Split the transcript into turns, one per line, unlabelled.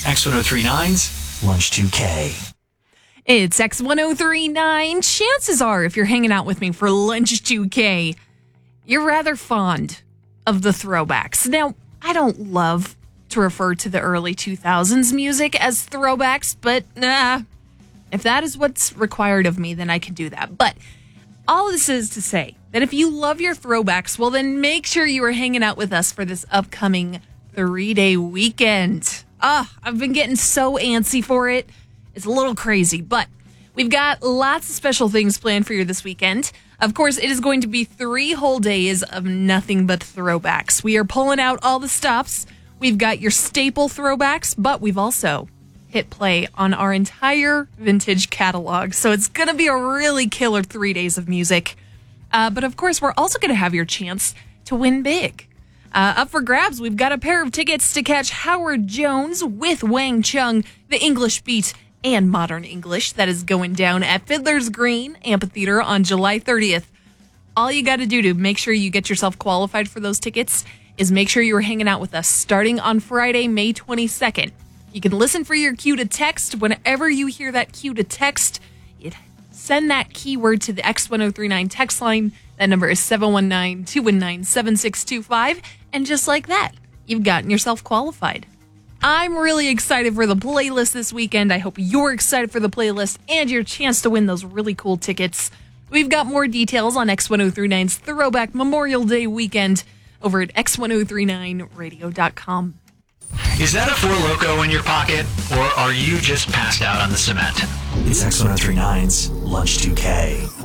X1039's Lunch 2K.
It's X1039. Chances are, if you're hanging out with me for Lunch 2K, you're rather fond of the throwbacks. Now, I don't love to refer to the early 2000s music as throwbacks, but if that is what's required of me, then I can do that. But all this is to say that if you love your throwbacks, well, then make sure you are hanging out with us for this upcoming 3-day weekend. I've been getting so antsy for it. It's a little crazy, but we've got lots of special things planned for you this weekend. Of course, it is going to be 3 whole days of nothing but throwbacks. We are pulling out all the stops. We've got your staple throwbacks, but we've also hit play on our entire vintage catalog. So it's going to be a really killer 3 days of music. But of course, we're also going to have your chance to win big. Up for grabs, we've got a pair of tickets to catch Howard Jones with Wang Chung, the English Beat, and Modern English. That is going down at Fiddler's Green Amphitheater on July 30th. All you got to do to make sure you get yourself qualified for those tickets is make sure you're hanging out with us starting on Friday, May 22nd. You can listen for your cue to text. Whenever you hear that cue to text, send that keyword to the X1039 text line. That number is 719-219-7625. And just like that, you've gotten yourself qualified. I'm really excited for the playlist this weekend. I hope you're excited for the playlist and your chance to win those really cool tickets. We've got more details on X1039's Throwback Memorial Day weekend over at x1039radio.com.
Is that a Four Loko in your pocket, or are you just passed out on the cement?
It's X1039's Lunch 2K.